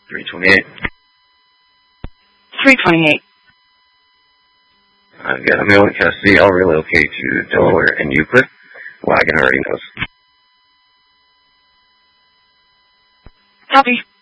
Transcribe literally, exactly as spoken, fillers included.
three twenty-eight. three twenty-eight. I've got a male in custody. I'll relocate to Delaware and Euclid. Wagon already knows. Copy.